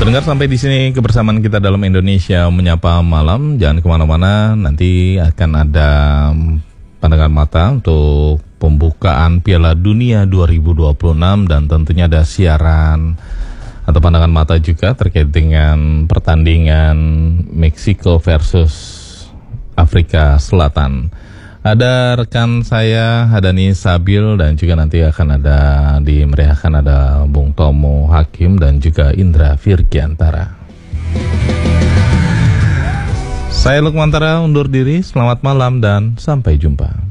Pendengar, sampai di sini kebersamaan kita dalam Indonesia Menyapa Malam. Jangan kemana-mana, nanti akan ada pandangan mata untuk pembukaan Piala Dunia 2026 dan tentunya ada siaran atau pandangan mata juga terkait dengan pertandingan Meksiko versus Afrika Selatan. Ada rekan saya Hadani Sabil dan juga nanti akan ada dimeriahkan ada Bung Tomo Hakim dan juga Indra Virgiantara. Saya Lukmantara undur diri, selamat malam dan sampai jumpa.